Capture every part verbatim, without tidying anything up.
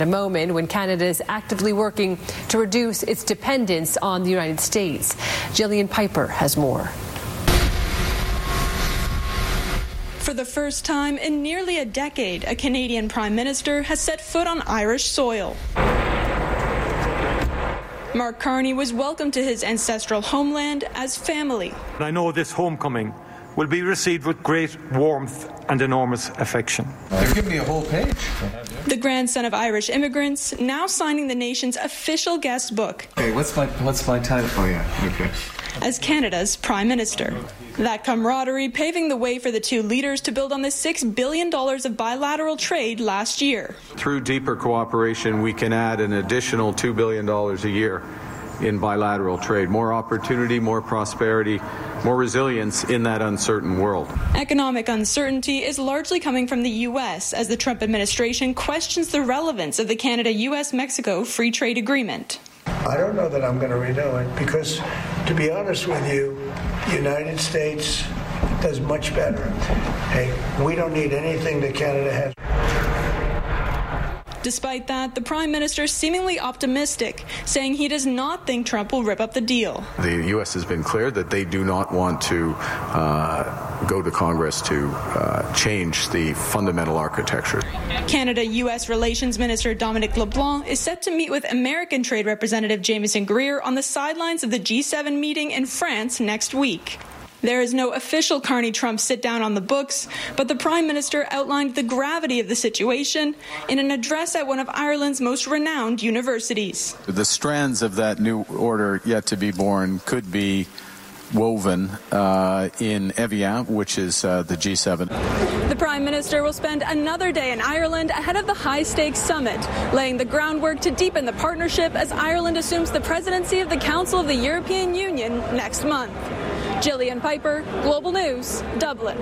A moment when Canada is actively working to reduce its dependence on the United States. Jillian Piper has more. For the first time in nearly a decade, a Canadian Prime Minister has set foot on Irish soil. Mark Carney was welcomed to his ancestral homeland as family. I know this homecoming will be received with great warmth and enormous affection. They're giving me a whole page. The grandson of Irish immigrants, now signing the nation's official guest book. Okay, what's my what's my title? Oh yeah, okay. As Canada's Prime Minister. That camaraderie paving the way for the two leaders to build on the six billion dollars of bilateral trade last year. Through deeper cooperation, we can add an additional two billion dollars a year in bilateral trade. More opportunity, more prosperity, more resilience in that uncertain world. Economic uncertainty is largely coming from the U S as the Trump administration questions the relevance of the Canada-U S Mexico Free Trade Agreement. I don't know that I'm going to renew it because, to be honest with you, the United States does much better. Hey, we don't need anything that Canada has. Despite that, the Prime Minister seemingly optimistic, saying he does not think Trump will rip up the deal. The U S has been clear that they do not want to uh, go to Congress to uh, change the fundamental architecture. Canada-U S Relations Minister Dominic LeBlanc is set to meet with American Trade Representative Jameson Greer on the sidelines of the G seven meeting in France next week. There is no official Carney-Trump sit-down on the books, but the Prime Minister outlined the gravity of the situation in an address at one of Ireland's most renowned universities. The strands of that new order yet to be born could be woven uh, in Evian, which is uh, the G seven. The Prime Minister will spend another day in Ireland ahead of the high-stakes summit, laying the groundwork to deepen the partnership as Ireland assumes the presidency of the Council of the European Union next month. Jillian Piper, Global News, Dublin.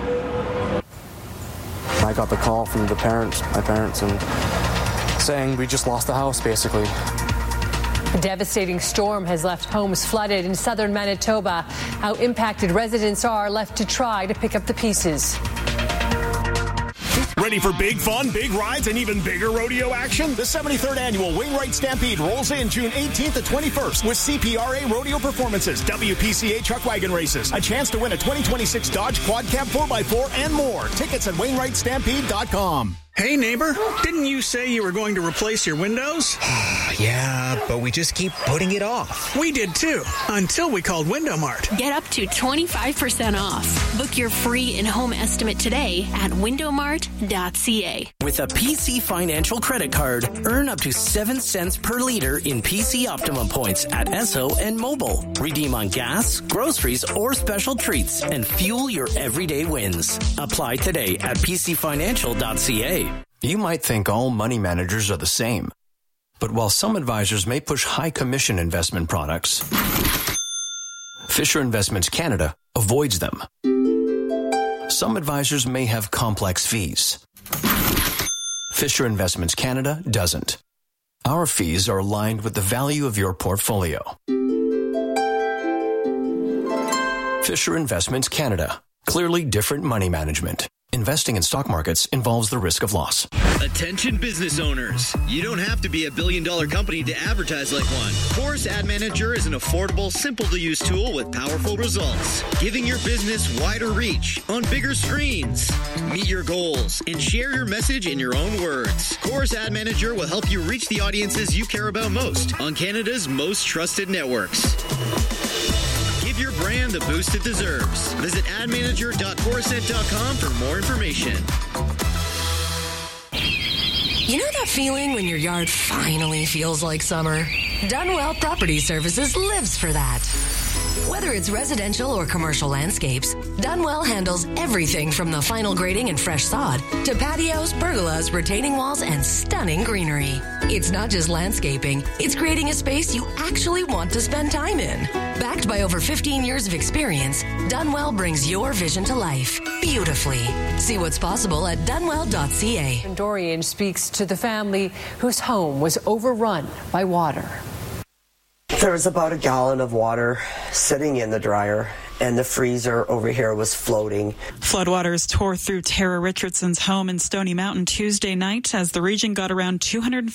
I got the call from the parents, my parents, and saying we just lost the house, basically. A devastating storm has left homes flooded in southern Manitoba. How impacted residents are left to try to pick up the pieces. Ready for big fun, big rides, and even bigger rodeo action? The seventy-third Annual Wainwright Stampede rolls in June eighteenth to twenty-first with C P R A rodeo performances, W P C A truck wagon races, a chance to win a twenty twenty-six Dodge Quad Cab four by four, and more. Tickets at wainwright stampede dot com. Hey, neighbor, didn't you say you were going to replace your windows? Yeah, but we just keep putting it off. We did too, until we called Window Mart. Get up to twenty-five percent off. Book your free in-home estimate today at window mart dot c a. With a P C Financial credit card, earn up to seven cents per liter in P C Optimum points at Esso and Mobile. Redeem on gas, groceries, or special treats and fuel your everyday wins. Apply today at p c financial dot c a. You might think all money managers are the same. But while some advisors may push high commission investment products, Fisher Investments Canada avoids them. Some advisors may have complex fees. Fisher Investments Canada doesn't. Our fees are aligned with the value of your portfolio. Fisher Investments Canada. Clearly different money management. Investing in stock markets involves the risk of loss. Attention business owners. You don't have to be a billion dollar company to advertise like one. Chorus Ad Manager is an affordable, simple to use tool with powerful results, giving your business wider reach on bigger screens. Meet your goals and share your message in your own words. Chorus Ad Manager will help you reach the audiences you care about most on Canada's most trusted networks. Give your brand the boost it deserves. Visit ad manager dot corusent dot com for more information. You know that feeling when your yard finally feels like summer? Dunwell Property Services lives for that. Whether it's residential or commercial landscapes, Dunwell handles everything from the final grading and fresh sod to patios, pergolas, retaining walls, and stunning greenery. It's not just landscaping, it's creating a space you actually want to spend time in. Backed by over fifteen years of experience, Dunwell brings your vision to life beautifully. See what's possible at dunwell dot c a. Dorian speaks to the family whose home was overrun by water. There was about a gallon of water sitting in the dryer, and the freezer over here was floating. Floodwaters tore through Tara Richardson's home in Stony Mountain Tuesday night as the region got around two hundred